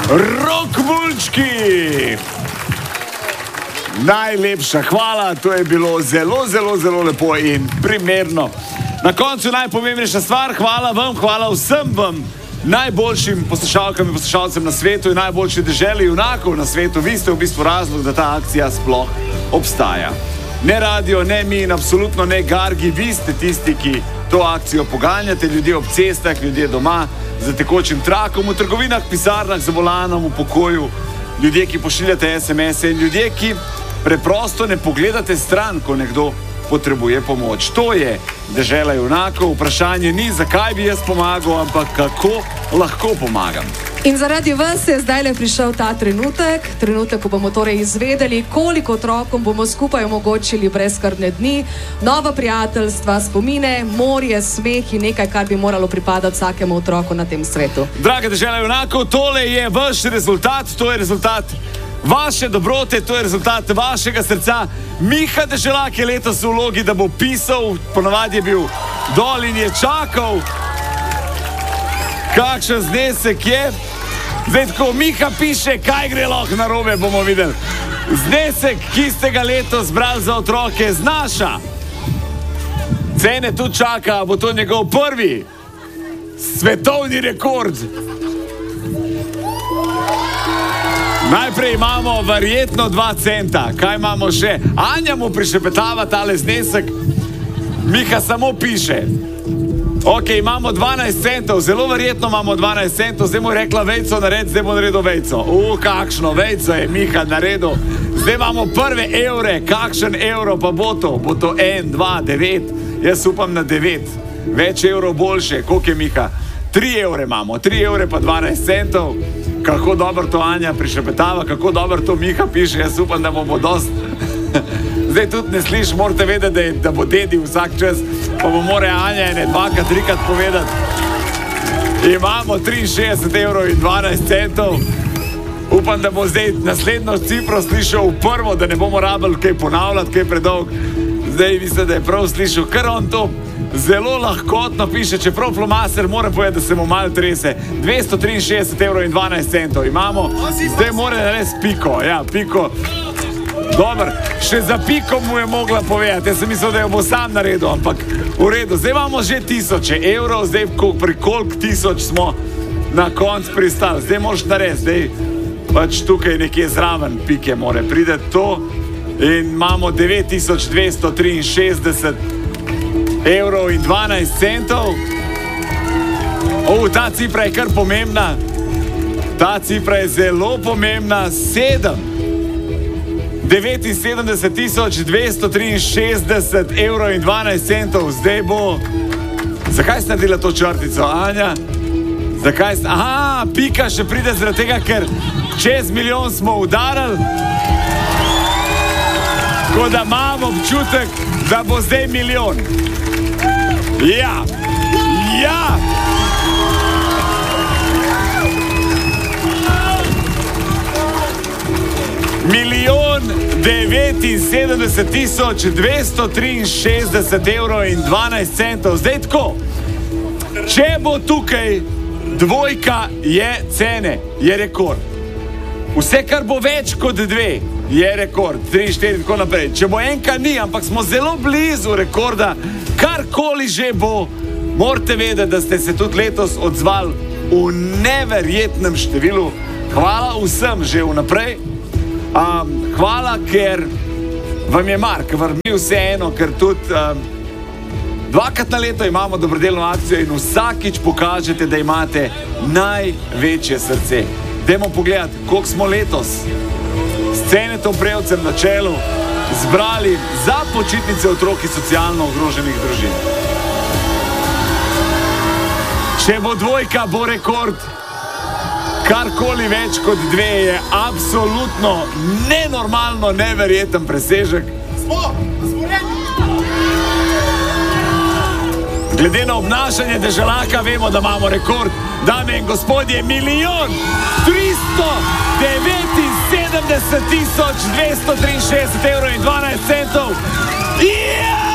Rokmulčki! Najlepša hvala, to je bilo zelo, zelo, zelo lepo in primerno. Na koncu najpomembnejša stvar, hvala vam, hvala vsem vam, najboljšim poslušalkam in poslušalcem na svetu in najboljši deželi junakov na svetu. Vi ste v bistvu razlog, da ta akcija sploh obstaja. Ne radio, ne mi in absolutno ne Gargi, vi ste tisti, ki to akcijo poganjate, ljudje ob cestah, ljudje doma, za tekočim trakom, v trgovinah, pisarnah, za volanom, v pokoju, ljudje, ki pošiljate SMS-e in ljudje, ki preprosto ne pogledate stran, ko nekdo potrebuje pomoč. To je dežela junakov. Vprašanje ni, zakaj bi jaz pomagal, ampak kako lahko pomagam. In zaradi vas je zdaj le prišel ta trenutek, ko bomo torej izvedeli, koliko otrokom bomo skupaj omogočili brezskrbne dni, nova prijateljstva, spomine, morje, smeh in nekaj, kar bi moralo pripadati vsakemu otroku na tem svetu. Draga dežela junakov, tole je vaš rezultat, to je rezultat vaše dobrote, to je rezultat vašega srca. Miha Deželak je letos v vlogi, da bo pisal, ponavadi je bil dol in je čakal, kakšen znesek je. Zdaj tako, Miha piše, kaj gre lahko narobe, bomo videli. Znesek, ki ste ga letos zbrali za otroke, znaša. Cene tu čaka, bo to njegov prvi svetovni rekord. Najprej imamo verjetno 2 centa. Kaj imamo še? Anja mu prišepetava tale znesek. Miha samo piše. Ok, imamo 12 centov, zelo verjetno imamo 12 centov. Zdaj mu je rekla vejco narediti, zdaj bo naredil vejco. Kakšno vejco je Miha naredil. Zdaj imamo prve evre. Kakšen evro pa bo to? Bo to 1, 2, 9? Jaz upam na 9. Več evrov boljše. Koliko je Miha? 3 evre imamo. 3 evre pa 12 centov. Kako dobro to Anja prišepetava, kako dobro to Miha piše, jaz upam, da bo dost. Zdaj tudi ne sliš, morate vedeti, da bo dedi vsak čas, pa bo more Anja ene 2-krat, 3-krat povedati. Imamo 63 evrov in 12 centov. Upam, da bo zdaj naslednjo cifro slišal v prvo, da ne bomo rabili kaj ponavljati, kaj predolg. Zdaj mislim, da je prav slišal, ker on to zelo lahkotno piše, čeprav flomaster, moram povedati, da se mu malo trese. 263 evrov in 12 centov imamo, zdaj mora res piko, ja, piko. Dobar, še za piko mu je mogla povedati, jaz sem mislil, da jo bo sam naredil, ampak v redu. Zdaj imamo že 1000 evrov, zdaj pri koliko 1000 smo na konc pristali. Zdaj moraš narediti, zdaj pač tukaj nekje zraven pike more prideti to in imamo 9263 evrov in 12 centov. Ta cifra je kar pomembna. Ta cifra je zelo pomembna. 79.263 evrov in 12 centov. Zdaj bo... Zakaj si naredila to črtico, Anja? Zakaj si... Aha, pika še pride zaradi tega, ker čez milijon smo udarali. Tako da imamo občutek, da bo zdaj milijon. Ja, ja. Milijon 79.263 evrov in 12 centov. Zdaj tako, če bo tukaj dvojka, je cene, je rekord. Vse, kar bo več kot 2, je rekord. 3, 4, tako naprej. Če bo enka, ni, ampak smo zelo blizu rekorda. Karkoli že bo, morate vedeti, da ste se tudi letos odzvali v neverjetnem številu. Hvala vsem že vnaprej. Hvala, ker vam je mar, ker vam ni vseeno, ker tudi 2-krat na leto imamo dobrodelno akcijo in vsakič pokažete, da imate največje srce. Dajmo pogledati, koliko smo letos s Cenetom Prevcem na čelu zbrali za počitnice otrok iz socialno ogroženih družin. Če bo dvojka, bo rekord. Karkoli več kot 2 je absolutno nenormalno, neverjeten presežek. Glede na obnašanje Deželaka vemo, da imamo rekord. Dame in gospodje, 1.379.263 evrov in 12 centov. Yeah!